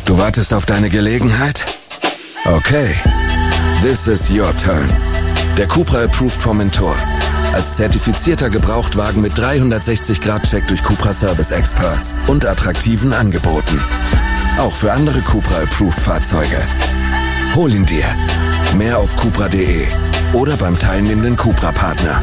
Du wartest auf deine Gelegenheit? Okay. This is your turn. Der Cupra Approved Formentor. Als zertifizierter Gebrauchtwagen mit 360-Grad-Check durch Cupra Service Experts und attraktiven Angeboten. Auch für andere Cupra Approved Fahrzeuge. Hol ihn dir. Mehr auf cupra.de oder beim teilnehmenden Cupra-Partner.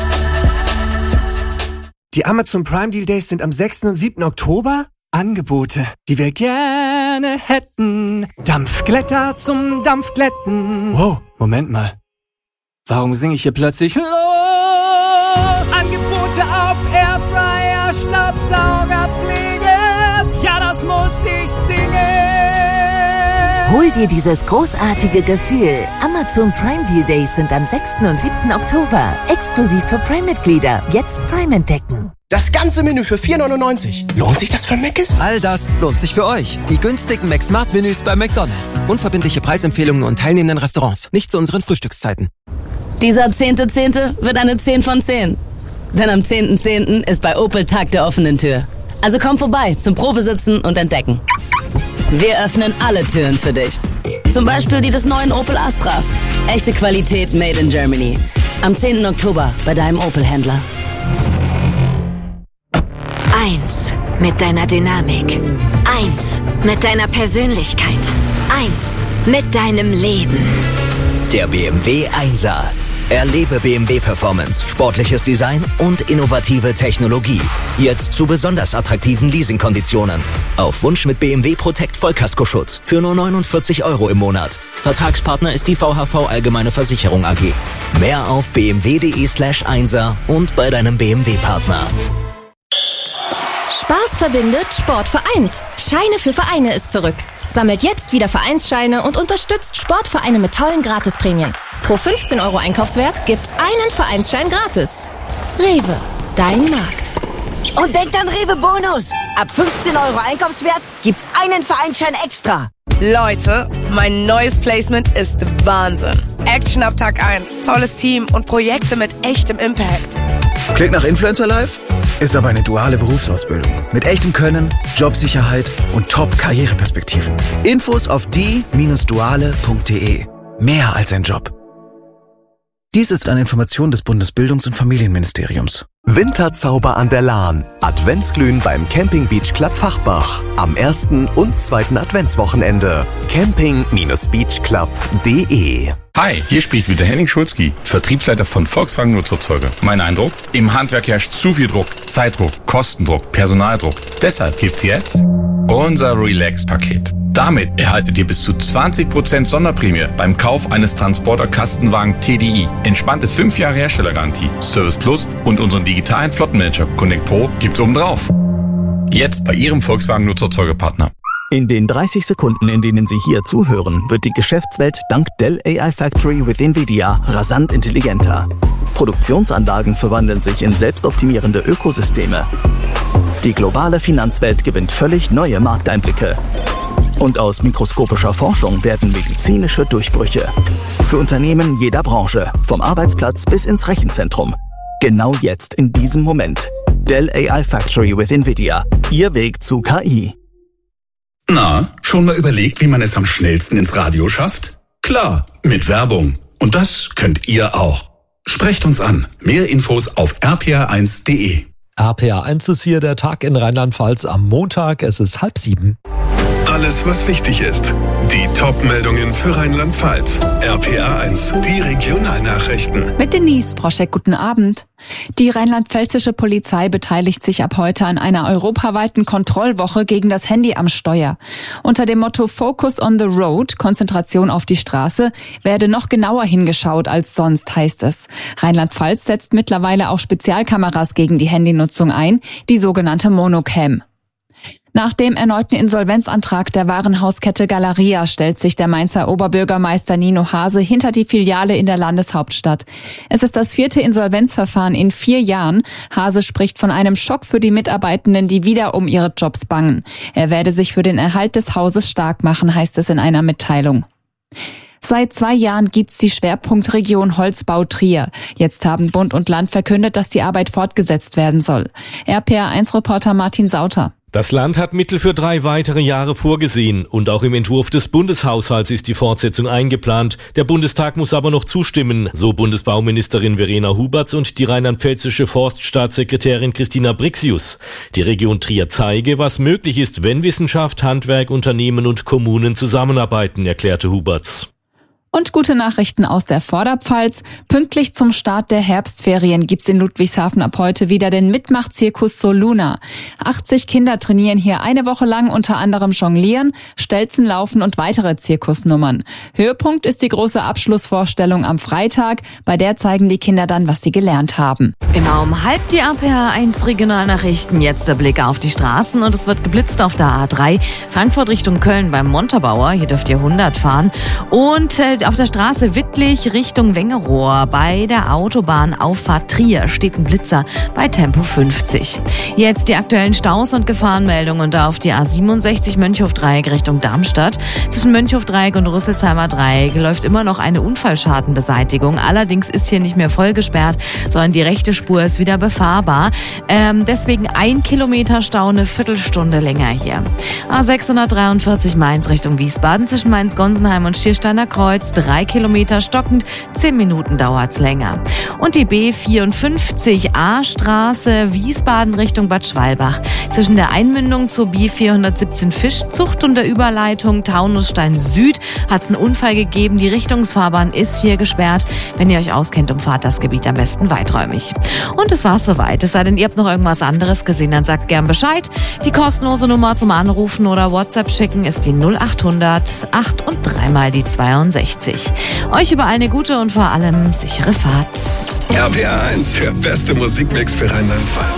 Die Amazon Prime Deal Days sind am 6. und 7. Oktober. Angebote, die wir gerne hätten. Dampfglätter zum Dampfglätten. Wow, Moment mal. Warum singe ich hier plötzlich los? Angebote auf Airfryer, Staubsaugerpflege. Ja, das muss ich singen. Hol dir dieses großartige Gefühl. Amazon Prime Deal Days sind am 6. und 7. Oktober. Exklusiv für Prime-Mitglieder. Jetzt Prime entdecken. Das ganze Menü für 4,99. Lohnt sich das für Mc's? All das lohnt sich für euch. Die günstigen McSmart-Menüs bei McDonald's. Unverbindliche Preisempfehlungen und teilnehmenden Restaurants. Nicht zu unseren Frühstückszeiten. Dieser 10.10. wird eine 10 von 10. Denn am 10.10. ist bei Opel Tag der offenen Tür. Also komm vorbei zum Probesitzen und Entdecken. Wir öffnen alle Türen für dich. Zum Beispiel die des neuen Opel Astra. Echte Qualität made in Germany. Am 10. Oktober bei deinem Opel-Händler. 1 mit deiner Dynamik. 1 mit deiner Persönlichkeit. 1 mit deinem Leben. Der BMW 1er. Erlebe BMW Performance, sportliches Design und innovative Technologie. Jetzt zu besonders attraktiven Leasingkonditionen. Auf Wunsch mit BMW Protect Vollkaskoschutz für nur 49 € im Monat. Vertragspartner ist die VHV Allgemeine Versicherung AG. Mehr auf bmw.de/1er und bei deinem BMW-Partner. Spaß verbindet, Sport vereint. Scheine für Vereine ist zurück. Sammelt jetzt wieder Vereinsscheine und unterstützt Sportvereine mit tollen Gratisprämien. Pro 15 € Einkaufswert gibt's einen Vereinsschein gratis. Rewe, dein Markt. Und denkt an Rewe Bonus. Ab 15 € Einkaufswert gibt's einen Vereinsschein extra. Leute, mein neues Placement ist Wahnsinn. Action ab Tag 1, tolles Team und Projekte mit echtem Impact. Klingt nach Influencer Life? Ist aber eine duale Berufsausbildung. Mit echtem Können, Jobsicherheit und Top-Karriereperspektiven. Infos auf die-duale.de. Mehr als ein Job. Dies ist eine Information des Bundesbildungs- und Familienministeriums. Winterzauber an der Lahn. Adventsglühen beim Camping Beach Club Fachbach. Am 1. und 2. Adventswochenende. camping-beachclub.de. Hi, hier spricht wieder Henning Schulzki, Vertriebsleiter von Volkswagen Nutzerzeuger. Mein Eindruck? Im Handwerk herrscht zu viel Druck, Zeitdruck, Kostendruck, Personaldruck. Deshalb gibt's jetzt unser Relax-Paket. Damit erhaltet ihr bis zu 20% Sonderprämie beim Kauf eines Transporter-Kastenwagen TDI. Entspannte 5 Jahre Herstellergarantie, Service Plus und unseren digitalen Flottenmanager Connect Pro gibt's obendrauf. Jetzt bei Ihrem Volkswagen Nutzerzeugerpartner. In den 30 Sekunden, in denen Sie hier zuhören, wird die Geschäftswelt dank Dell AI Factory with NVIDIA rasant intelligenter. Produktionsanlagen verwandeln sich in selbstoptimierende Ökosysteme. Die globale Finanzwelt gewinnt völlig neue Markteinblicke. Und aus mikroskopischer Forschung werden medizinische Durchbrüche. Für Unternehmen jeder Branche, vom Arbeitsplatz bis ins Rechenzentrum. Genau jetzt, in diesem Moment. Dell AI Factory with NVIDIA. Ihr Weg zu KI. Na, schon mal überlegt, wie man es am schnellsten ins Radio schafft? Klar, mit Werbung. Und das könnt ihr auch. Sprecht uns an. Mehr Infos auf rpa1.de. RPA1 ist hier der Tag in Rheinland-Pfalz am Montag. Es ist 6:30. Alles, was wichtig ist. Die Top-Meldungen für Rheinland-Pfalz. RPA1, die Regionalnachrichten. Mit Denise Proschek, guten Abend. Die rheinland-pfälzische Polizei beteiligt sich ab heute an einer europaweiten Kontrollwoche gegen das Handy am Steuer. Unter dem Motto Focus on the Road, Konzentration auf die Straße, werde noch genauer hingeschaut als sonst, heißt es. Rheinland-Pfalz setzt mittlerweile auch Spezialkameras gegen die Handynutzung ein, die sogenannte Monocam. Nach dem erneuten Insolvenzantrag der Warenhauskette Galeria stellt sich der Mainzer Oberbürgermeister Nino Hase hinter die Filiale in der Landeshauptstadt. Es ist das 4. Insolvenzverfahren in 4 Jahren. Hase spricht von einem Schock für die Mitarbeitenden, die wieder um ihre Jobs bangen. Er werde sich für den Erhalt des Hauses stark machen, heißt es in einer Mitteilung. Seit 2 Jahren gibt's die Schwerpunktregion Holzbau Trier. Jetzt haben Bund und Land verkündet, dass die Arbeit fortgesetzt werden soll. RPA1-Reporter Martin Sauter. Das Land hat Mittel für 3 weitere Jahre vorgesehen und auch im Entwurf des Bundeshaushalts ist die Fortsetzung eingeplant. Der Bundestag muss aber noch zustimmen, so Bundesbauministerin Verena Huberts und die rheinland-pfälzische Forststaatssekretärin Christina Brixius. Die Region Trier zeige, was möglich ist, wenn Wissenschaft, Handwerk, Unternehmen und Kommunen zusammenarbeiten, erklärte Huberts. Und gute Nachrichten aus der Vorderpfalz. Pünktlich zum Start der Herbstferien gibt's in Ludwigshafen ab heute wieder den Mitmachzirkus Soluna. 80 Kinder trainieren hier eine Woche lang unter anderem Jonglieren, Stelzenlaufen und weitere Zirkusnummern. Höhepunkt ist die große Abschlussvorstellung am Freitag. Bei der zeigen die Kinder dann, was sie gelernt haben. Immer um halb die RPA1 Regionalnachrichten. Jetzt der Blick auf die Straßen und es wird geblitzt auf der A3. Frankfurt Richtung Köln beim Montabaur. Hier dürft ihr 100 fahren. Und auf der Straße Wittlich Richtung Wengerohr bei der Autobahnauffahrt Trier steht ein Blitzer bei Tempo 50. Jetzt die aktuellen Staus und Gefahrenmeldungen und auf die A67 Mönchhof-Dreieck Richtung Darmstadt. Zwischen Mönchhof-Dreieck und Rüsselsheimer Dreieck läuft immer noch eine Unfallschadenbeseitigung. Allerdings ist hier nicht mehr voll gesperrt, sondern die rechte Spur ist wieder befahrbar. Deswegen 1 Kilometer Stau, eine Viertelstunde länger hier. A643 Mainz Richtung Wiesbaden zwischen Mainz-Gonsenheim und Schiersteiner Kreuz. 3 Kilometer stockend, 10 Minuten dauert's länger. Und die B54A Straße Wiesbaden Richtung Bad Schwalbach. Zwischen der Einmündung zur B417 Fischzucht und der Überleitung Taunusstein Süd hat's einen Unfall gegeben. Die Richtungsfahrbahn ist hier gesperrt. Wenn ihr euch auskennt, umfahrt das Gebiet am besten weiträumig. Und es war's soweit. Es sei denn, ihr habt noch irgendwas anderes gesehen, dann sagt gern Bescheid. Die kostenlose Nummer zum Anrufen oder WhatsApp schicken ist die 0800 8 und 3 mal die 62. Euch überall eine gute und vor allem sichere Fahrt. RPA1, der beste Musikmix für Rheinland-Pfalz.